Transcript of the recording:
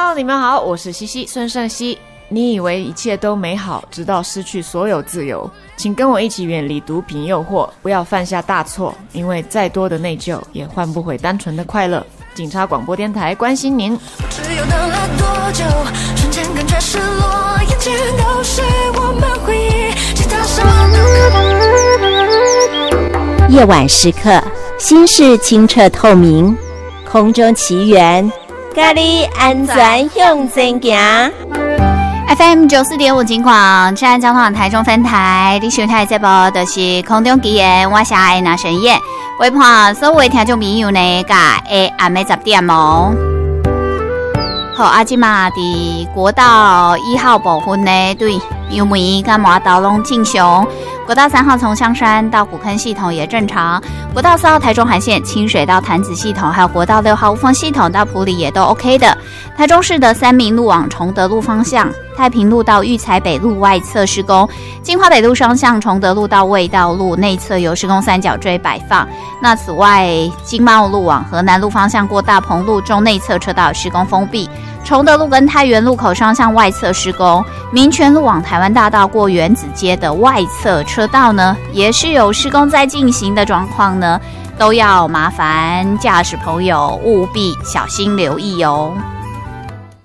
Hello， 你们好，我是西西孙盛熙。你以为一切都美好，直到失去所有自由，请跟我一起远离毒品诱惑，不要犯下大错，因为再多的内疚也换不回单纯的快乐。警察广播电台关心您。 只有等了多久，瞬间感觉失落，眼前都是我们回忆，其他什么都夜晚时刻，心事清澈透明，空中奇缘，咖喱安全向前行。 FM 94.5金广治安交通网台中分台，你收听的节目就是空中奇缘，我是爱拿神燕，陪伴所有听众朋友呢，甲暗暝10点哦。好，即马伫國道1號部分呢，對油門跟麻道攏正常。國道3號從香山到古坑系統也正常，國道4號台中環線清水到潭子系統，還有國道6號霧峰系統到埔里也都 OK 的。台中市的三民路往崇德路方向，太平路到育才北路外側施工，金華北路雙向崇德路到衛道路內側有施工三角錐擺放。那此外，經貿路往河南路方向過大鵬路中內側車道施工封閉。崇德路跟太原路口雙向外側施工，民權路往台灣大道過原子街的外側車道呢，也是有施工在進行的狀況呢，都要麻煩駕駛朋友務必小心留意哦。